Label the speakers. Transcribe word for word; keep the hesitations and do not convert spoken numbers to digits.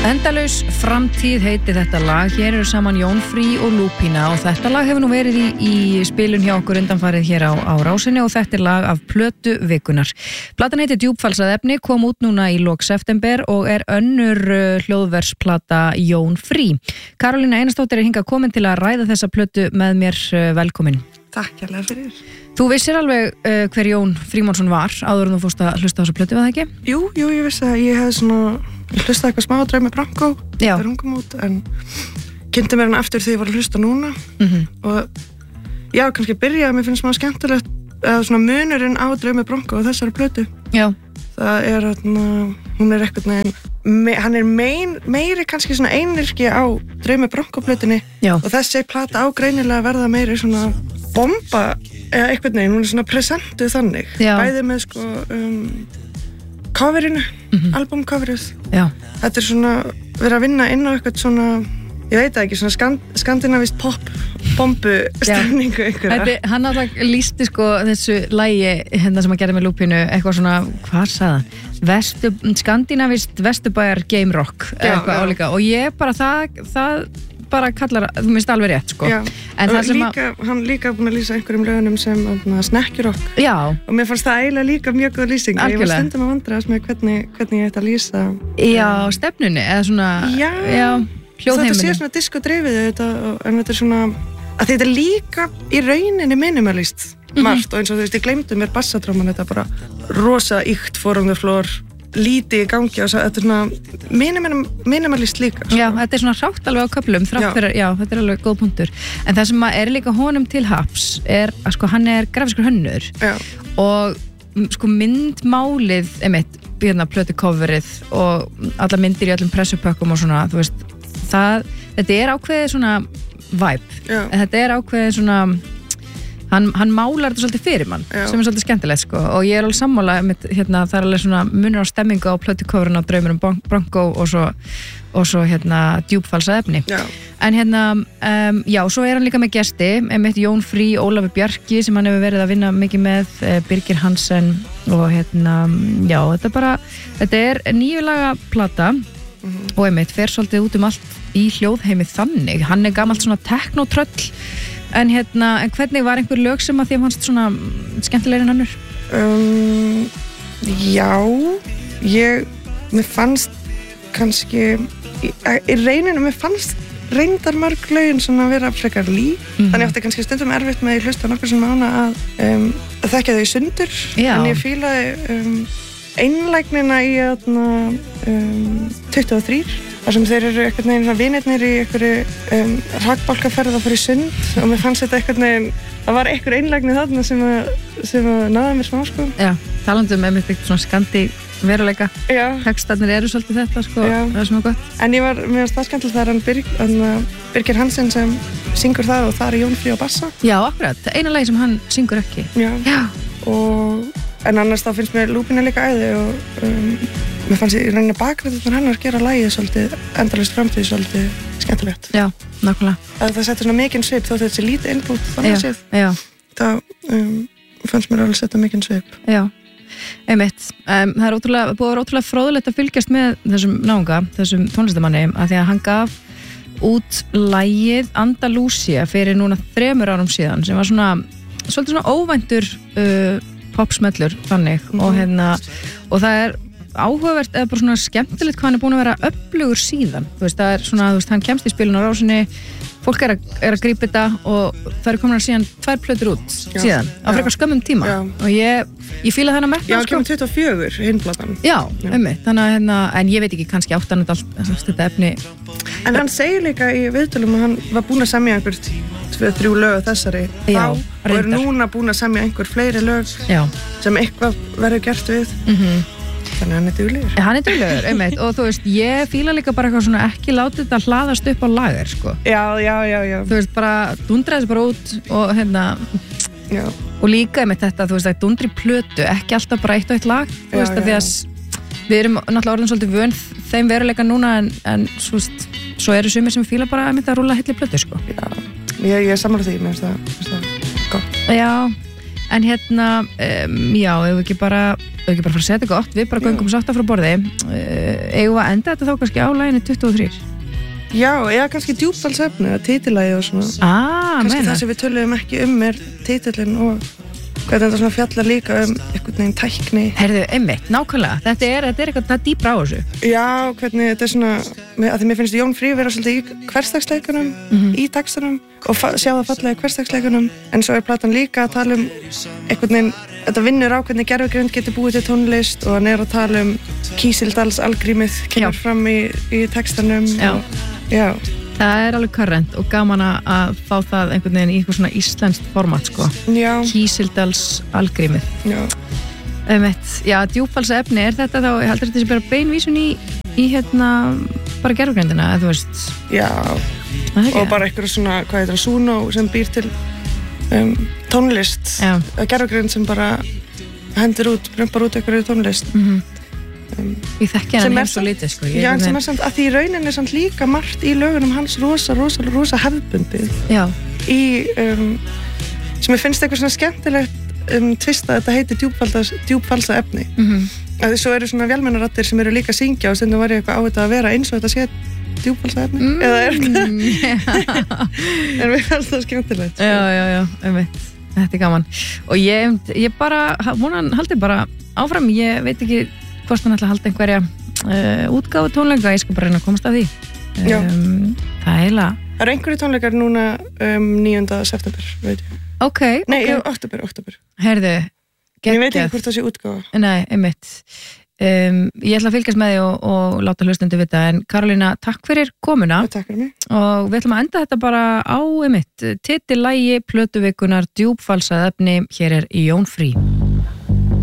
Speaker 1: Endalaus framtíð heiti þetta lag. Hér eru saman Jón Frí og Lúpína og þetta lag hefur nú verið í, í spilun hjá okkur undanfarið hér á, á Rásinni og þetta er lag af plötu vikunar. Platan heitir Djúpfalsað efni, kom út núna í lok september og er önnur uh, hljóðversplata Jón Frí. Karolína Einarsdóttir er hingað komin til að ræða þessa plötu með mér. uh, velkomin.
Speaker 2: Takk hérlega fyrir.
Speaker 1: Þú vissir alveg uh, hver Jón Frímannsson var áður en þú fórst að hlusta á þessa plötu, var það ekki?
Speaker 2: Jú, jú, ég vissi að ég hefði svona ég hlustaði eitthvað smá að Draumi Brankó þegar hún kom út, en kynnti mér hann aftur þegar ég var að hlusta núna.
Speaker 1: Mm-hmm.
Speaker 2: Og já, kannski byrja að mér finnst maður skemmtilegt að svona munurinn á Draumi Brankó og þessari plötu.
Speaker 1: Já.
Speaker 2: Það er þarna, hún er eitthvað neginn, me, hann er mein, meiri kannski svona einirki á Draumi Brankó plötunni. Já. Og þessi plata á greinilega að verða meiri svona bomba eða eitthvað neginn, hún er svona presentuð þannig. Já. Bæði með sko um, coverinu, mm-hmm. albumcoverið. Já. Þetta er svona verið að vinna inn á eitthvað svona, ég veit ekki, svona skand, skandinavist pop bombu stemningu einhverja.
Speaker 1: Þetta, hann alltaf lísti sko þessu lagi hérna sem að gera með Lúpínu, eitthvað svona, hvað sagði hann? Vestu, skandinavist vesturbæjar game rock eða eitthvað álíka og ég bara það, það bara kallar, þú minnst alveg rétt sko.
Speaker 2: Já,
Speaker 1: en það sem
Speaker 2: líka, að hann líka búin að lýsa einhverjum lögunum sem snekkjurokk. Já. Og mér fannst það eiginlega líka mjög góð lýsing. Algjörlega. Ég var stundum að vandræðast með hvernig, hvernig ég ætti að lýsa. Já, stefnunni, eða svona, já, já hljóðheiminu. Þetta sé svona diskodrifið þetta, en þetta er svona, að þetta er líka í rauninni minimalist margt, mm-hmm. og eins og þú veist, ég gleymdi mér bassatróman, þetta bara rosa ykt for on the floor, lítið í gangi og svo, þetta er svona minimal, minimalist líka. Sko. Já, þetta er svona hrátt alveg á köflum, þrátt fyrir, já, þetta er alveg góð punktur. En það sem er líka honum til haps er að sko hann er grafiskur hönnur. Já. Og sko myndmálið, einmitt, hérna plötucoverið og alla myndir í öllum pressupökkum og svona, þú veist, það, þetta er ákveðið svona vibe. Já. Þetta er ákveðið svona Hann, hann málar þetta svolítið fyrir mann, já. Sem er svolítið skemmtilegt sko og ég er alveg sammála með, hérna, það er alveg svona munur á stemmingu á plötukofurinn á Draumur um Brankó og svo, og svo hérna Djúpfalsað efni. Já. En hérna, um, já, svo er hann líka með gesti, einmitt Jón Frí, Ólafur Bjarki sem hann hefur verið að vinna mikið með, Birgir Hansen og hérna, já, þetta er bara, þetta er nýjulaga plata mm-hmm. og einmitt fer svolítið út um allt í hljóðheimi þannig, hann er gamalt svona teknotröll. En hérna, en hvernig var einhver lög sem að þið fannst svona skemmtilegri en önnur? Um, já, ég, mér fannst kannski, í, í reyninu, mér fannst reyndar mörg lögin svona að vera frekar lík. Mm-hmm. Þannig átti kannski stundum erfitt með að hlusta nokkur sem ána að, um, að þekkja þau í sundur. Já. En ég fílaði um, einlægnina í um, tuttugu og þrjú. Þar sem þeir eru eitthvað neginn svona vinirnir í einhverju um, hrakbálkaferð að fara í sund og mér fannst þetta eitthvað neginn, það var einhver einlægni þarna sem að, sem að náði mér smá sko. Já, talandi um einmitt eitthvað svona skandi veruleika. Já. Textarnir eru svolítið þetta sko, já. Það er svona gott. En ég var, mér varst það skemmtilegt þegar hann Birg, hann, Birgir Hansen sem syngur það og það er Jón Frí á bassa. Já, akkurat, eina lagi sem hann syngur ekki. Já. Já. Og, en annars þá finnst mér Lúpína líka æði og um, mér fannst ég reyna bakræðunar hennar gera lagið svolítið, endalaust framtíð svolítið skemmtilegt. Já, nákvæmlega. Það, það setja svona mikinn svip þótt þetta sé lítið innbútt þannig séð. Já. Það um, fannst mér alveg setja mikinn svip. Já, einmitt. Um, það er ótrúlega, búið að vera ótrúlega fróðulegt að fylgjast með þessum náunga, þessum tónlistamanni, að því að hann gaf út lagið Andalúsia fyrir núna þremur árum síðan, sem var svona, svolítið svona óvæntur uh, popsmellur þannig mm-hmm. og hérna, og það er áhugavert eða bara svona skemmtilegt hvað hann er búin að vera öflugur síðan, þú veist, það er svona, þú veist, hann kemst í spilun á Rásinni, fólk er að, er að grípa þetta og það er komin að síðan tvær plötur út já, síðan, á frekar skömmum tíma já. Og ég, ég fíla þennan metna. Já, hann kemur tuttugu og fjögur, hinplatan. Já, einmitt, þannig að hérna, en ég veit ekki, kannski átt hann allt þetta efni. En hann segir líka í viðtölum að hann var búin að semja einhver tvö, þrjú lög þessari já, þá og er núna búin að semja einhver fleiri lög já. Sem eitthvað verður gert við. Mm-hmm. Þannig að hann er duglegur. Hann er duglegur, einmitt, og þú veist, ég fíla líka bara eitthvað svona ekki látið þetta hlaðast upp á lager, sko. Já, já, já, já. Þú veist, bara dundraði þessu bara út og hérna, já. Og líka einmitt þetta, þú veist, það er dundri plötu, ekki alltaf bara eitt og eitt lag, þú veist, að því að við erum náttúrulega orðin svolítið vön þeim veruleika núna, en, en svo, svo eru sumir sem fíla bara einmitt að rúlla hilli plötu, sko. Já, ég, ég sammála því, mér finnst það, mér finnst það gott. Já.
Speaker 1: En hérna, um, já, ef við ekki bara ef við ekki bara fara að setja gott, við bara göngum sátt af frá borði, uh, eigum við að enda þetta þá kannski á laginu tuttugu og þrjú?
Speaker 2: Já, eða kannski djúpfallsefni eða titillægi og svona.
Speaker 1: Ah,
Speaker 2: kannski
Speaker 1: meina.
Speaker 2: Það sem við töluðum ekki um er titillin og hvernig þetta svona fjallar líka um einhvern veginn tækni.
Speaker 1: Herðu, einmitt, nákvæmlega. Þetta er, þetta er eitthvað það dýpra á þessu.
Speaker 2: Já, hvernig þetta er svona, að því mér finnst Jón Frí vera svolítið í hversdagsleikunum, mm-hmm. í textunum og sjá það fallega í hversdagsleikunum, en svo er platan líka að tala um einhvern veginn, þetta vinnur á hvernig gervigreind getur búið til tónlist og hann er að tala um Kísildals algrímið kemur fram í, í textunum.
Speaker 1: Já.
Speaker 2: Og, já.
Speaker 1: Það er alveg current og gaman að fá það einhvern veginn í eitthvað svona íslenskt format sko.
Speaker 2: Já.
Speaker 1: Kísildals algrímið.
Speaker 2: Já.
Speaker 1: Um eitt, já, djúpfallsefni, er þetta þá, ég heldur þetta sem bara beinvísun í, í hérna, bara gerfugreindina, eða þú veist?
Speaker 2: Já, og bara eitthvað svona, hvað heitir það, Suno sem býr til um, tónlist, gerfugreind sem bara hendur út, brömpar út eitthvað tónlist.
Speaker 1: Mhm. Um, ég þekki hann hér svo lítið sko.
Speaker 2: Já, en sem er samt að því rauninni er samt líka margt í lögunum hans rosa, rosa, rosa hefðbundið.
Speaker 1: Já.
Speaker 2: Í, um, sem ég finnst eitthvað svona skemmtilegt um, tvist að þetta heitir djúpfalsa efni.
Speaker 1: Mhm.
Speaker 2: Að því svo eru svona vélmennaraddir sem eru líka að syngja og stundum var ég eitthvað á þetta að vera eins og þetta sé djúpfalsa efni. Mm, eða er þetta? En við fannst það skemmtilegt.
Speaker 1: Já, já, já, einmitt. Þetta er gaman. Og ég, ég bara, múnan haldi bara áfram, ég veit ekki hvort hann ætla að halda einhverja uh, útgáfu tónleika, ég skal bara reyna að komast að því. Um, það er heila.
Speaker 2: Það eru einhverju tónleikar núna um, níunda september, veit ég.
Speaker 1: Ok,
Speaker 2: Nei,
Speaker 1: ok.
Speaker 2: Nei, oktober, oktober.
Speaker 1: Herðu, geggjað.
Speaker 2: Ég veit ekki hvort það sé útgáfa.
Speaker 1: Nei, einmitt. Um, ég ætla að fylgjast með því og, og láta hlustendur vita, en Karolína, takk fyrir komuna.
Speaker 2: Og takk fyrir mig.
Speaker 1: Og við ætlum að enda þetta bara á einmitt, titillægi, plötuvikunar, djúpfalsað efni, hér er Jón Frí.